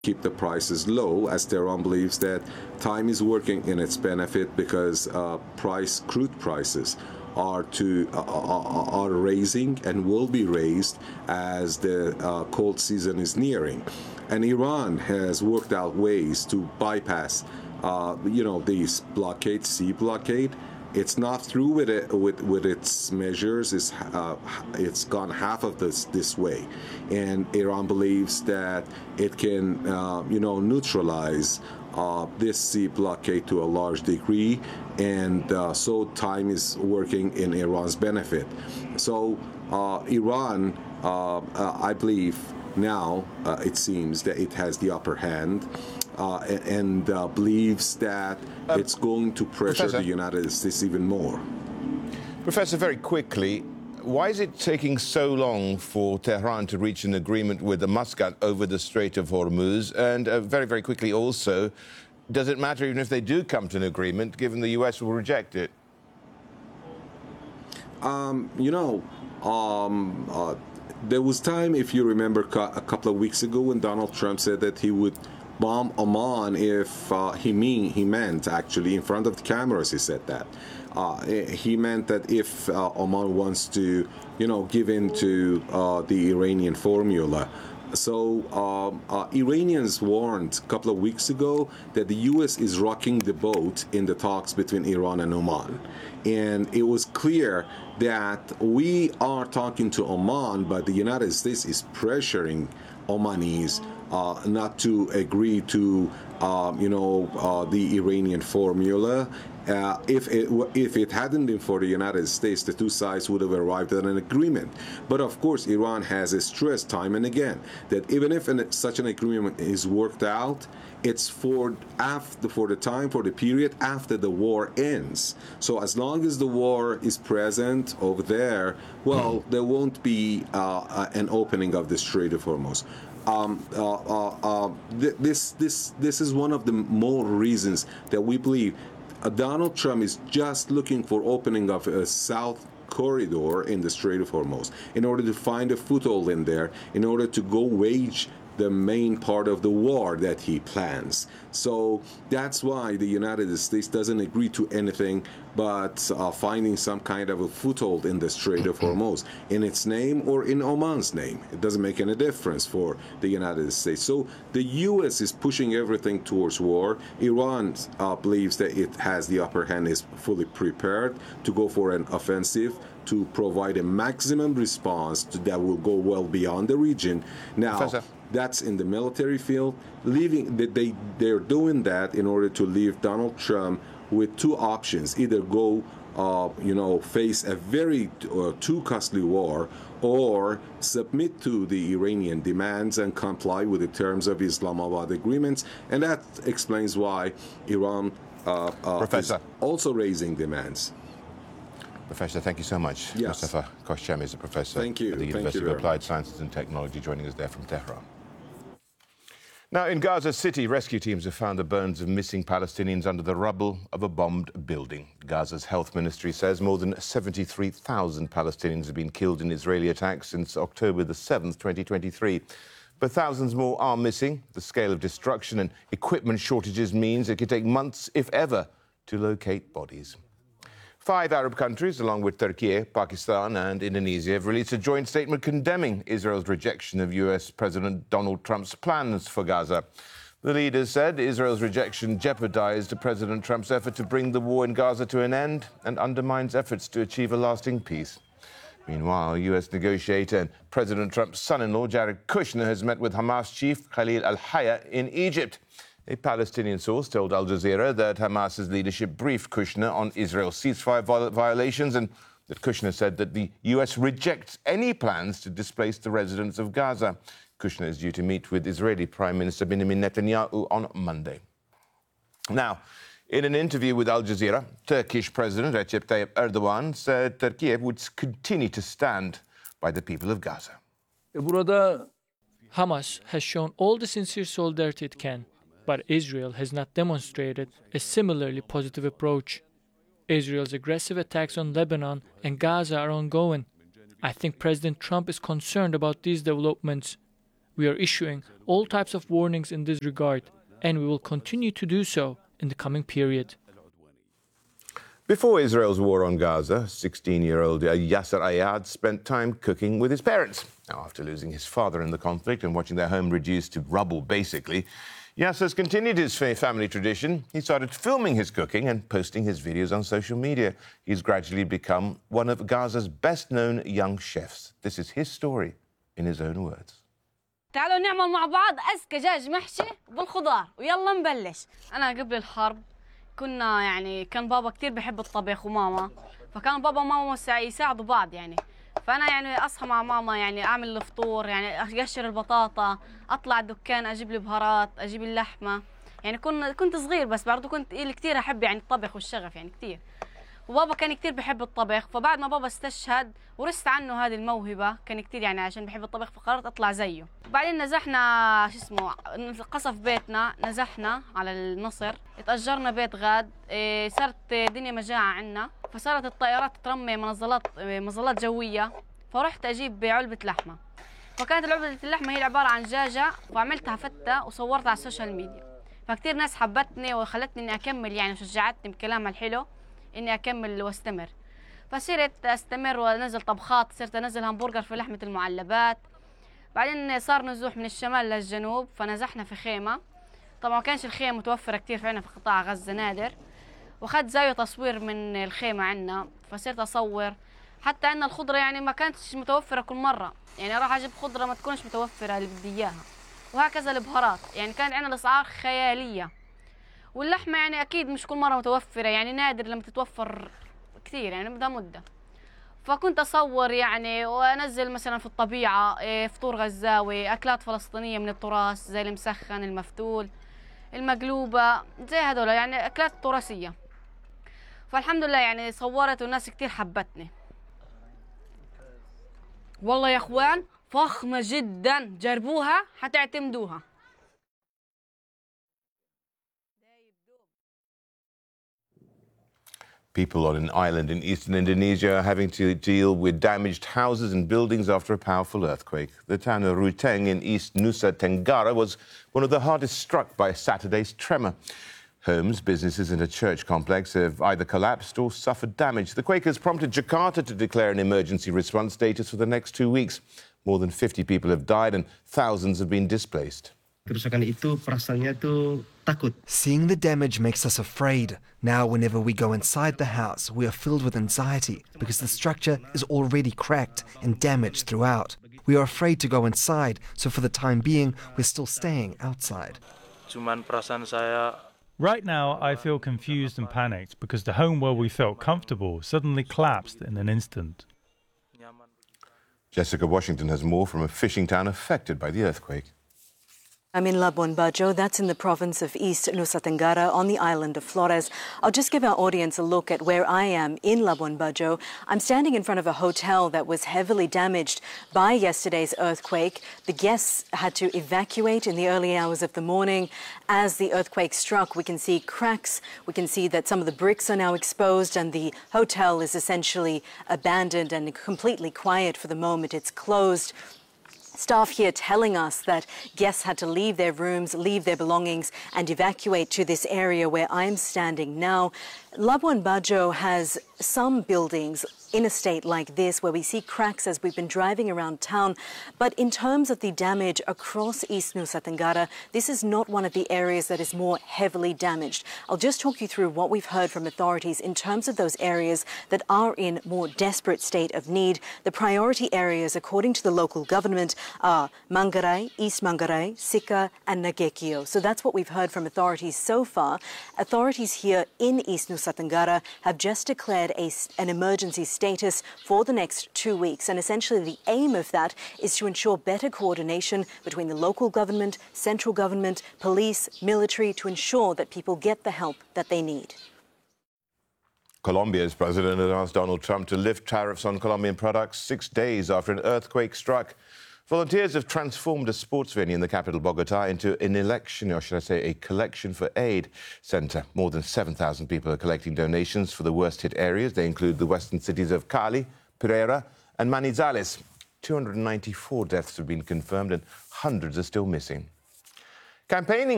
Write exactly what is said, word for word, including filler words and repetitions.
keep the prices low, as Tehran believes that time is working in its benefit because uh, price crude prices are to uh, are raising and will be raised as the uh, cold season is nearing, and Iran has worked out ways to bypass, uh, you know, these blockade, sea blockade. It's not through with it with, with its measures. It's uh, it's gone half of this this way, and Iran believes that it can uh, you know neutralize uh, this sea blockade to a large degree, and uh, so time is working in Iran's benefit. So uh, Iran, uh, uh, I believe now uh, it seems that it has the upper hand. Uh, and uh, believes that um, it's going to pressure Professor, the United States even more. Professor, very quickly, why is it taking so long for Tehran to reach an agreement with the Muscat over the Strait of Hormuz? And uh, very, very quickly also, does it matter even if they do come to an agreement, given the U S will reject it? Um, you know, um, uh, there was time, if you remember, a couple of weeks ago when Donald Trump said that he would bomb Oman if uh, he mean he meant actually in front of the cameras he said that uh, he meant that if uh, Oman wants to you know give in to uh, the Iranian formula. So um, uh, Iranians warned a couple of weeks ago that the U S is rocking the boat in the talks between Iran and Oman, and it was clear that we are talking to Oman, but the United States is pressuring Omanis Uh, not to agree to, uh, you know, uh, the Iranian formula. Uh, if it if it hadn't been for the United States, the two sides would have arrived at an agreement. But of course, Iran has stressed time and again that even if an, such an agreement is worked out, it's for after for the time for the period after the war ends. So as long as the war is present over there, well, mm. there won't be uh, an opening of the Strait of Hormuz. Um, uh, uh, uh, th- this this this is one of the more reasons that we believe uh, Donald Trump is just looking for opening of a south corridor in the Strait of Hormuz in order to find a foothold in there, in order to go wage the main part of the war that he plans. So that's why the United States doesn't agree to anything but uh, finding some kind of a foothold in the Strait of Hormuz, in its name or in Oman's name. It doesn't make any difference for the United States. So the U S is pushing everything towards war. Iran uh, believes that it has the upper hand, is fully prepared to go for an offensive, to provide a maximum response to, that will go well beyond the region. Now, Professor. That's in the military field. Leaving they they're doing that in order to leave Donald Trump with two options: either go, uh, you know, face a very uh, too costly war, or submit to the Iranian demands and comply with the terms of Islamabad agreements. And that explains why Iran uh, uh, is also raising demands. Professor, thank you so much. Yes. Mustafa Khoshchami is a professor thank you. at the thank University you of Applied Sciences and Technology, joining us there from Tehran. Now, in Gaza City, rescue teams have found the bones of missing Palestinians under the rubble of a bombed building. Gaza's health ministry says more than seventy-three thousand Palestinians have been killed in Israeli attacks since October the seventh, twenty twenty-three. But thousands more are missing. The scale of destruction and equipment shortages means it could take months, if ever, to locate bodies. Five Arab countries, along with Turkey, Pakistan and Indonesia, have released a joint statement condemning Israel's rejection of U S President Donald Trump's plans for Gaza. The leaders said Israel's rejection jeopardized President Trump's effort to bring the war in Gaza to an end and undermines efforts to achieve a lasting peace. Meanwhile, U S negotiator and President Trump's son-in-law, Jared Kushner, has met with Hamas chief Khalil al-Hayya in Egypt. A Palestinian source told Al Jazeera that Hamas's leadership briefed Kushner on Israel's ceasefire violations, and that Kushner said that the U S rejects any plans to displace the residents of Gaza. Kushner is due to meet with Israeli Prime Minister Benjamin Netanyahu on Monday. Now, in an interview with Al Jazeera, Turkish President Recep Tayyip Erdogan said Turkey would continue to stand by the people of Gaza. Hamas has shown all the sincere solidarity it can, but Israel has not demonstrated a similarly positive approach. Israel's aggressive attacks on Lebanon and Gaza are ongoing. I think President Trump is concerned about these developments. We are issuing all types of warnings in this regard, and we will continue to do so in the coming period. Before Israel's war on Gaza, sixteen-year-old Yasser Ayad spent time cooking with his parents. Now, after losing his father in the conflict and watching their home reduced to rubble, basically, Yasser's continued his family tradition. He started filming his cooking and posting his videos on social media. He's gradually become one of Gaza's best-known young chefs. This is his story in his own words. تعالوا نعمل مع بعض أزكى دجاج محشي بالخضار ويلا نبلش. أنا قبل الحرب كنا يعني كان بابا كتير بحب الطبخ وماما، فكان بابا وماما يساعدوا بعض يعني. فأنا يعني أصحى مع ماما يعني أعمل الفطور، يعني أقشر البطاطا، أطلع الدكان أجيب لي بهارات، أجيب اللحمة. يعني كنت كنت صغير بس برضه كنت كتير أحب يعني الطبخ والشغف يعني كتير. وبابا كان كتير بحب الطبخ، فبعد ما بابا استشهد ورثت عنه هذه الموهبة، كان كتير يعني عشان بحب الطبخ فقررت أطلع زيه. بعدين نزحنا شو اسمه قصف بيتنا، نزحنا على النصر، اتأجرنا بيت غاد، إيه صارت دنيا مجاعة عنا، فصارت الطائرات ترمي منظلات مظلات جوية، فرحت أجيب علبة لحمة. فكانت علبة اللحمة هي عبارة عن دجاجة، وعملتها فتة وصورتها على السوشيال ميديا. فكتير ناس حبتني وخلتني إني أكمل يعني وشجعتني بكلامها الحلو إني أكمل واستمر. فصرت أستمر وأنزل طبخات، صرت أنزل همبرجر في لحمة المعلبات. بعدين صار نزوح من الشمال للجنوب، فنزحنا في خيمة. طبعا ما كانش الخيمة متوفرة كتير في عنا في قطاع غزة، نادر. وأخذت زاوية تصوير من الخيمة عنا، فصرت أصور. حتى أن الخضرة يعني ما كانتش متوفرة كل مرة، يعني راح أجيب خضرة ما تكونش متوفرة اللي بدي إياها. وهكذا البهارات، يعني كانت عنا الأسعار خيالية. واللحمة يعني أكيد مش كل مرة متوفرة، يعني نادر لما تتوفر كثير، يعني بدها مدة. فكنت أصور يعني وأنزل مثلا في الطبيعة فطور غزاوي، أكلات فلسطينية من التراث زي المسخن، المفتول، المقلوبة، زي هذول يعني أكلات تراثية. فالحمد لله يعني صورت والناس كثير حبتني. والله يا أخوان فخمة جدا، جربوها حتعتمدوها. People on an island in eastern Indonesia are having to deal with damaged houses and buildings after a powerful earthquake. The town of Ruteng in East Nusa Tenggara was one of the hardest struck by Saturday's tremor. Homes, businesses and a church complex have either collapsed or suffered damage. The quake has prompted Jakarta to declare an emergency response status for the next two weeks. More than fifty people have died and thousands have been displaced. Seeing the damage makes us afraid. Now, whenever we go inside the house, we are filled with anxiety because the structure is already cracked and damaged throughout. We are afraid to go inside, so for the time being, we're still staying outside. Right now, I feel confused and panicked because the home where we felt comfortable suddenly collapsed in an instant. Jessica Washington has more from a fishing town affected by the earthquake. I'm in Labuan Bajo, that's in the province of East Nusa Tenggara on the island of Flores. I'll just give our audience a look at where I am in Labuan Bajo. I'm standing in front of a hotel that was heavily damaged by yesterday's earthquake. The guests had to evacuate in the early hours of the morning. As the earthquake struck, we can see cracks, we can see that some of the bricks are now exposed and the hotel is essentially abandoned and completely quiet for the moment. It's closed. Staff here telling us that guests had to leave their rooms, leave their belongings and evacuate to this area where I'm standing now. Labuan Bajo has some buildings in a state like this where we see cracks as we've been driving around town. But in terms of the damage across East Nusa Tenggara, this is not one of the areas that is more heavily damaged. I'll just talk you through what we've heard from authorities in terms of those areas that are in more desperate state of need. The priority areas, according to the local government, are Manggarai, East Manggarai, Sika and Nagekio. So that's what we've heard from authorities so far. Authorities here in East Nusa Tenggara have just declared a, an emergency status for the next two weeks. And essentially the aim of that is to ensure better coordination between the local government, central government, police, military, to ensure that people get the help that they need. Colombia's president has asked Donald Trump to lift tariffs on Colombian products six days after an earthquake struck. Volunteers have transformed a sports venue in the capital, Bogota, into an election, or should I say a collection for aid centre. More than seven thousand people are collecting donations for the worst-hit areas. They include the western cities of Cali, Pereira and Manizales. two hundred ninety-four deaths have been confirmed and hundreds are still missing. Campaigning